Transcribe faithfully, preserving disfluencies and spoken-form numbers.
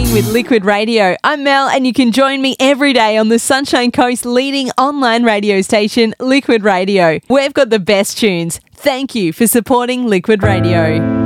morning with Liquid Radio. I'm Mel, and you can join me every day on the Sunshine Coast leading online radio station, Liquid Radio. We've got the best tunes. Thank you for supporting Liquid Radio.